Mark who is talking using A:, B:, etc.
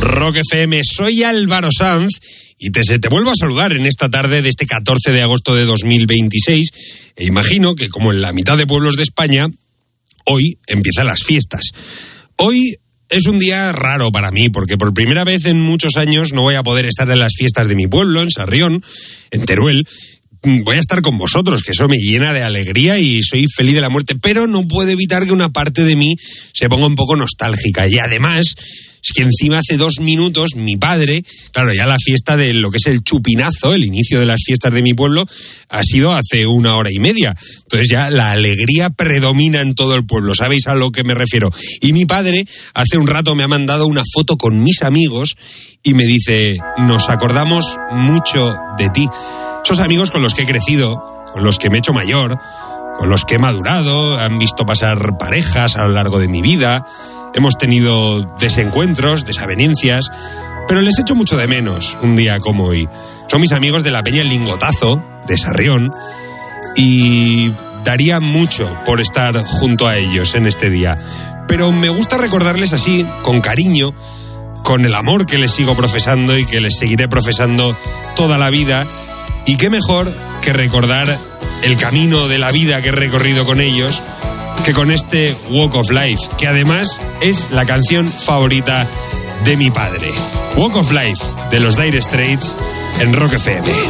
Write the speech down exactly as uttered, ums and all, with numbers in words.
A: Rock F M, soy Álvaro Sanz y te, te vuelvo a saludar en esta tarde de este catorce de agosto de dos mil veintiséis. E imagino que, como en la mitad de pueblos de España, hoy empiezan las fiestas. Hoy es un día raro para mí, porque por primera vez en muchos años no voy a poder estar en las fiestas de mi pueblo, en Sarrión, en Teruel. Voy a estar con vosotros, que eso me llena de alegría y soy feliz de la muerte, pero no puedo evitar que una parte de mí se ponga un poco nostálgica. Y además, es que encima hace dos minutos mi padre, claro, ya la fiesta de lo que es el chupinazo, el inicio de las fiestas de mi pueblo, ha sido hace una hora y media. Entonces ya la alegría predomina en todo el pueblo, ¿sabéis a lo que me refiero? Y mi padre hace un rato me ha mandado una foto con mis amigos y me dice: nos acordamos mucho de ti. Esos amigos con los que he crecido, con los que me he hecho mayor, con los que he madurado, han visto pasar parejas a lo largo de mi vida, hemos tenido desencuentros, desavenencias, pero les echo mucho de menos un día como hoy. Son mis amigos de la Peña El Lingotazo, de Sarrión, y daría mucho por estar junto a ellos en este día. Pero me gusta recordarles así, con cariño, con el amor que les sigo profesando y que les seguiré profesando toda la vida. Y qué mejor que recordar el camino de la vida que he recorrido con ellos que con este Walk of Life, que además es la canción favorita de mi padre. Walk of Life, de los Dire Straits, en Rock F M.